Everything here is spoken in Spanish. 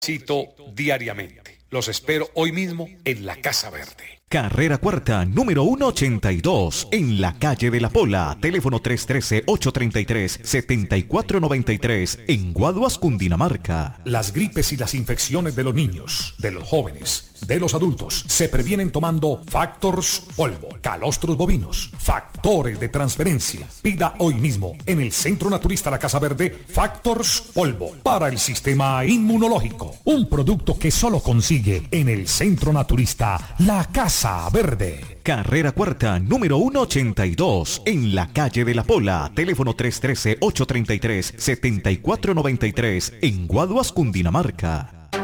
Cito diariamente. Los espero hoy mismo en la Casa Verde. Carrera Cuarta, número 182, en la calle de La Pola, teléfono 313-833-7493, en Guaduas, Cundinamarca. Las gripes y las infecciones de los niños, de los jóvenes, de los adultos, se previenen tomando Factors Polvo, calostros bovinos, factores de transferencia. Pida hoy mismo en el Centro Naturista La Casa Verde Factors Polvo para el sistema inmunológico. Un producto que solo consigue en el Centro Naturista La Casa Verde. Carrera Cuarta, número 182, en la calle de La Pola, teléfono 313-833-7493, en Guaduas, Cundinamarca.